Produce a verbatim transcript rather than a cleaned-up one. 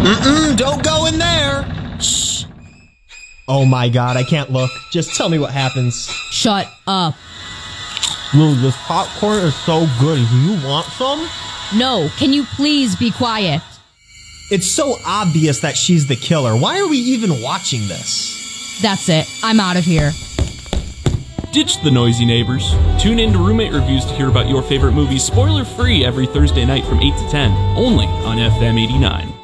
Mm-mm, don't go in there. Shh. Oh my god, I can't look. Just tell me what happens. Shut up. Lou, this popcorn is so good. Do you want some? No, can you please be quiet? It's so obvious that she's the killer. Why are we even watching this? That's it. I'm out of here. Ditch the noisy neighbors. Tune in to Roommate Reviews to hear about your favorite movies spoiler-free every Thursday night from eight to ten, only on F M eighty-nine.